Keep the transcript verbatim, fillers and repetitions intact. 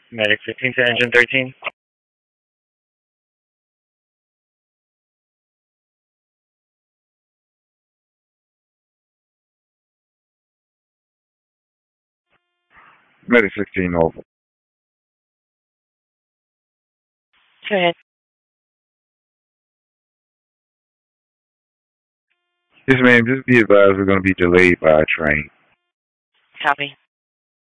Medic fifteen to engine thirteen. Medic sixteen over. Go ahead. Yes, ma'am. Just be advised we're going to be delayed by a train. Copy.